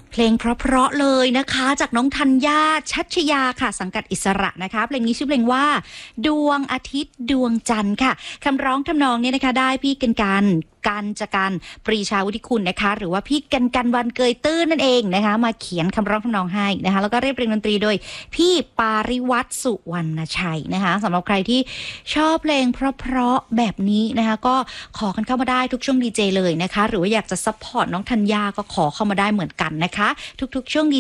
เพลงเพราะๆเลยนะคะจากน้องธัญญาชัชยาค่ะสังกัดอิสระนะคะเพลงนี้ชื่อเพลงว่าดวงอาทิตย์ดวงจันทร์ค่ะคำร้องทำนองเนี่ยนะคะได้พี่กันจกันปรีชาวุฒิคุณนะคะหรือว่าพี่กันวันเกยตื้นนั่นเองนะคะมาเขียนคำร้องทำนองให้นะคะแล้วก็เรียบเรียงดนตรีโดยพี่ปาริวัตรสุวรรณชัยนะคะสำหรับใครที่ชอบเพลงเพราะๆแบบนี้นะคะก็ขอกันเข้ามาได้ทุกช่วงดีเจเลยนะคะหรือว่าอยากจะซัพพอร์ตน้องธัญญาก็ขอเข้ามาได้เหมือนกันนะคะทุกๆช่วง